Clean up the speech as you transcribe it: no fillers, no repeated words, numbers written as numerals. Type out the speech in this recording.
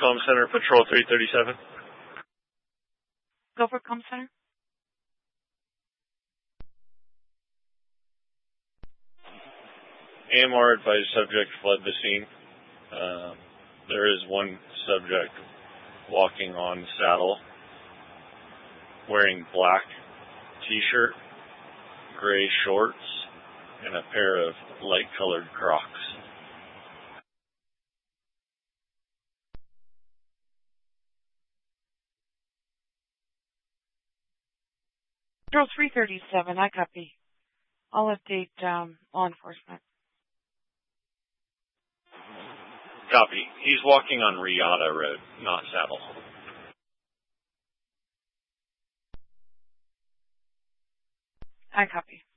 Comm Center, Patrol 337. Go for Comm Center. AMR advised subject fled the scene. There is one subject walking on saddle, wearing black t-shirt, gray shorts, and a pair of light-colored Crocs. Patrol 337, I copy. I'll update law enforcement. Copy. He's walking on Riata Road, not Saddle. I copy.